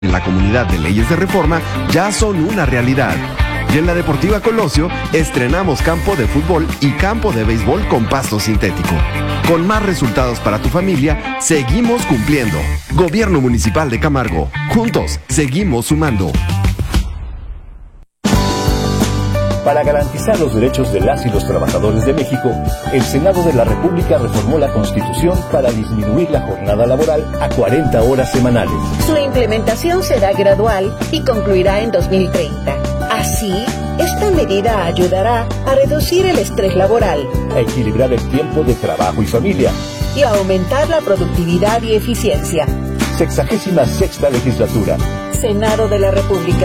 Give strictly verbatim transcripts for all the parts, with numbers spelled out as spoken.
en la comunidad de Leyes de Reforma ya son una realidad. Y en la Deportiva Colosio estrenamos campo de fútbol y campo de béisbol con pasto sintético. Con más resultados para tu familia, seguimos cumpliendo. Gobierno Municipal de Camargo. Juntos, seguimos sumando. Para garantizar los derechos de las y los trabajadores de México, el Senado de la República reformó la Constitución para disminuir la jornada laboral a cuarenta horas semanales. Su implementación será gradual y concluirá en dos mil treinta. Así, esta medida ayudará a reducir el estrés laboral, a equilibrar el tiempo de trabajo y familia y a aumentar la productividad y eficiencia. Sexagésima sexta legislatura. Senado de la República.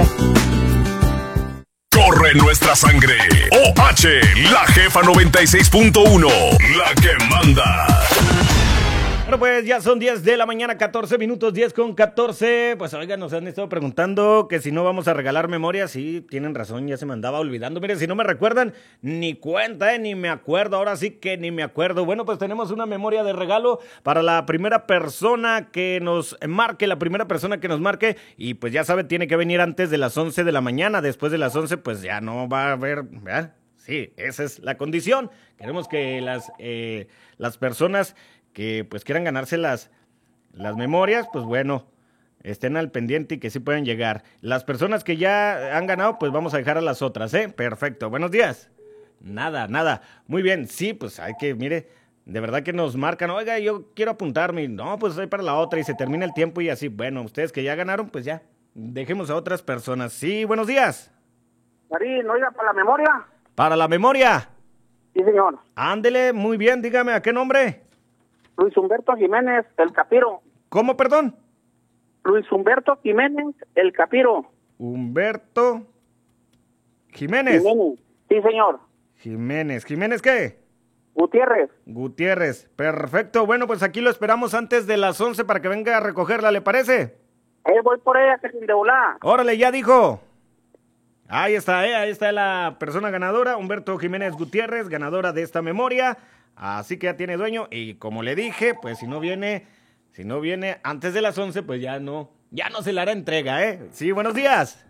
Corre nuestra sangre. O H, la jefa noventa y seis punto uno, la que manda. Bueno, pues ya son diez de la mañana, catorce minutos, diez con catorce. Pues oigan, nos han estado preguntando que si no vamos a regalar memorias. Sí, tienen razón, ya se me andaba olvidando. Miren, si no me recuerdan, ni cuenta, eh, ni me acuerdo. Ahora sí que ni me acuerdo. Bueno, pues tenemos una memoria de regalo para la primera persona que nos marque, la primera persona que nos marque. Y pues ya sabe, tiene que venir antes de las once de la mañana. Después de las once, pues ya no va a haber, ¿verdad? Sí, esa es la condición. Queremos que las, eh, las personas que pues quieran ganarse las, las memorias, pues bueno, estén al pendiente y que sí puedan llegar. Las personas que ya han ganado, pues vamos a dejar a las otras, ¿eh? Perfecto, buenos días. Nada, nada, muy bien, sí, pues hay que, mire, de verdad que nos marcan, oiga, yo quiero apuntarme, no, pues soy para la otra y se termina el tiempo y así, bueno, ustedes que ya ganaron, pues ya, dejemos a otras personas. Sí, buenos días. Marín, oiga, para la memoria. ¿Para la memoria? Sí, señor. Ándele, muy bien, dígame, ¿a qué nombre? Luis Humberto Jiménez, el Capiro. ¿Cómo, perdón? Luis Humberto Jiménez, el Capiro. Humberto Jiménez. Jiménez, sí, señor. Jiménez, ¿Jiménez qué? Gutiérrez. Gutiérrez, perfecto. Bueno, pues aquí lo esperamos antes de las once para que venga a recogerla, ¿le parece? Ahí voy por ella, que sin de volar. Órale, ya dijo. Ahí está, eh, ahí está la persona ganadora, Humberto Jiménez Gutiérrez, ganadora de esta memoria. Así que ya tiene dueño y como le dije, pues si no viene, si no viene antes de las once, pues ya no, ya no se le hará entrega, ¿eh? Sí, buenos días.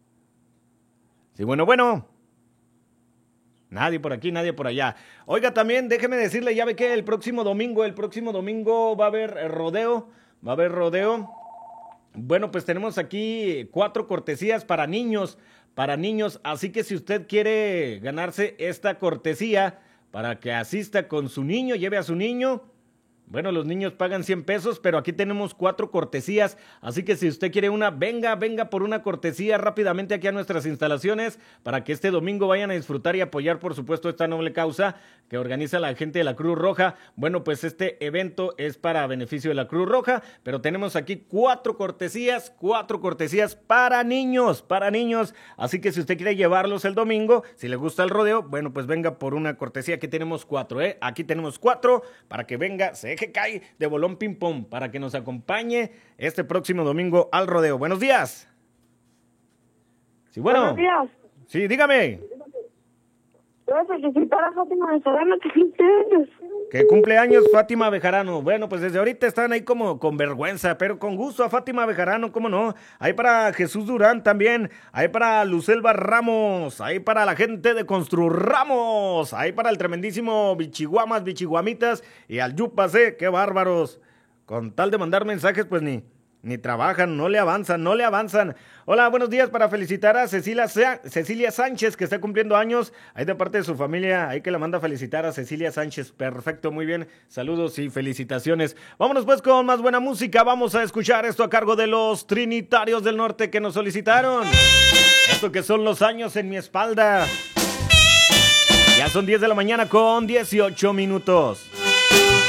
Sí, bueno, bueno. Nadie por aquí, nadie por allá. Oiga, también déjeme decirle, ya ve que el próximo domingo, el próximo domingo va a haber rodeo, va a haber rodeo. Bueno, pues tenemos aquí cuatro cortesías para niños, para niños, así que si usted quiere ganarse esta cortesía, para que asista con su niño, lleve a su niño. Bueno, los niños pagan cien pesos, pero aquí tenemos cuatro cortesías, así que si usted quiere una, venga, venga por una cortesía rápidamente aquí a nuestras instalaciones para que este domingo vayan a disfrutar y apoyar, por supuesto, esta noble causa que organiza la gente de la Cruz Roja. Bueno, pues este evento es para beneficio de la Cruz Roja, pero tenemos aquí cuatro cortesías, cuatro cortesías para niños, para niños, así que si usted quiere llevarlos el domingo, si le gusta el rodeo, bueno, pues venga por una cortesía, aquí tenemos cuatro, ¿eh? Aquí tenemos cuatro para que venga, se que cae de bolón ping pong para que nos acompañe este próximo domingo al rodeo. Buenos días. Sí, bueno. Buenos días. Sí, dígame. Quiero felicitar a Fátima Bejarano que cumple años. Que cumpleaños Fátima Bejarano. Bueno, pues desde ahorita están ahí como con vergüenza, pero con gusto a Fátima Bejarano, cómo no. Hay para Jesús Durán también, hay para Lucelva Ramos, hay para la gente de Constru Ramos, hay para el tremendísimo Bichiguamas, Bichiguamitas y al Yupas, eh, qué bárbaros. Con tal de mandar mensajes, pues ni... Ni trabajan, no le avanzan, no le avanzan. Hola, buenos días para felicitar a Cecilia, Cecilia Sánchez, que está cumpliendo años. Ahí de parte de su familia, ahí que la manda a felicitar a Cecilia Sánchez. Perfecto, muy bien. Saludos y felicitaciones. Vámonos pues con más buena música. Vamos a escuchar esto a cargo de los Trinitarios del Norte que nos solicitaron. Esto que son Los Años en mi espalda. Ya son diez de la mañana con dieciocho minutos.